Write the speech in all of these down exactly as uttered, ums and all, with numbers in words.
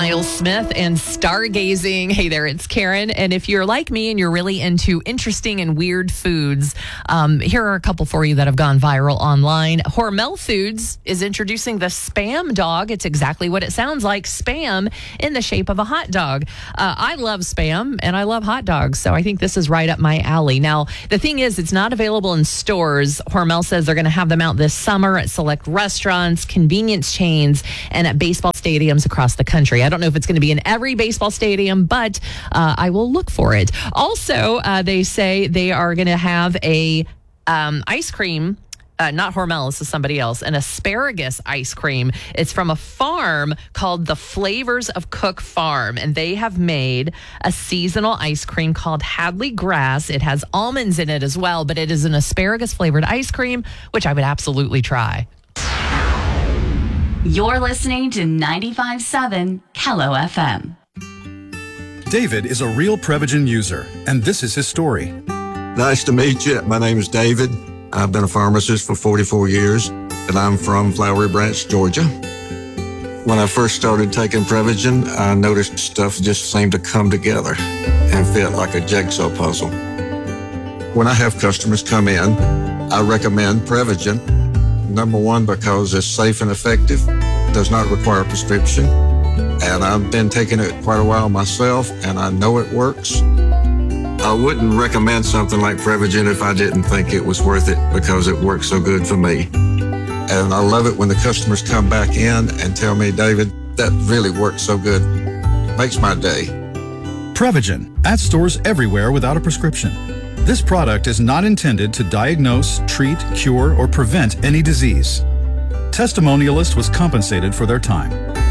Miles Smith and stargazing. Hey there, it's Karen. And if you're like me and you're really into interesting and weird foods, um, here are a couple for you that have gone viral online. Hormel Foods is introducing the Spam Dog. It's exactly what it sounds like, Spam in the shape of a hot dog. Uh, I love Spam and I love hot dogs, so I think this is right up my alley. Now, the thing is, it's not available in stores. Hormel says they're going to have them out this summer at select restaurants, convenience chains, and at baseball stadiums across the country. I don't know if it's going to be in every baseball stadium, but uh, I will look for it. Also, uh, they say they are going to have a um, ice cream. Uh, not Hormel, this is somebody else, an asparagus ice cream. It's from a farm called the Flavors of Cook Farm, and they have made a seasonal ice cream called Hadley Grass. It has almonds in it as well, but it is an asparagus-flavored ice cream, which I would absolutely try. You're listening to ninety-five point seven Kello F M. David is a real Prevagen user, and this is his story. Nice to meet you. My name is David. I've been a pharmacist for forty-four years, and I'm from Flowery Branch, Georgia. When I first started taking Prevagen, I noticed stuff just seemed to come together and fit like a jigsaw puzzle. When I have customers come in, I recommend Prevagen. Number one, because it's safe and effective, does not require a prescription, and I've been taking it quite a while myself, and I know it works. I wouldn't recommend something like Prevagen if I didn't think it was worth it, because it works so good for me. And I love it when the customers come back in and tell me, David, that really works so good. Makes my day. Prevagen, at stores everywhere without a prescription. This product is not intended to diagnose, treat, cure, or prevent any disease. Testimonialist was compensated for their time.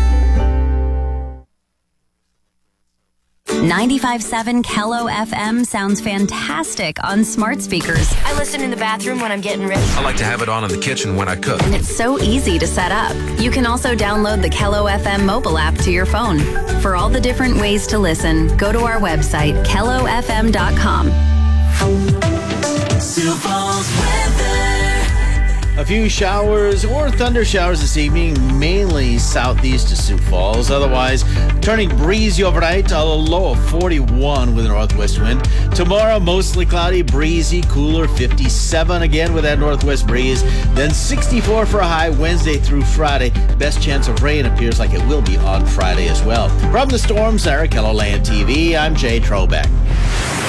ninety-five point seven Kello F M sounds fantastic on smart speakers. I listen in the bathroom when I'm getting ready. I like to have it on in the kitchen when I cook. And it's so easy to set up. You can also download the Kello F M mobile app to your phone. For all the different ways to listen, go to our website, kello f m dot com. Sioux Falls weather. A few showers or thunder showers this evening, mainly southeast of Sioux Falls. Otherwise, turning breezy overnight, a low of forty-one with a northwest wind. Tomorrow, mostly cloudy, breezy, cooler, fifty-seven again with that northwest breeze. Then sixty-four for a high Wednesday through Friday. Best chance of rain appears like it will be on Friday as well. From the Storm Center, Kelloland T V, I'm Jay Trobeck.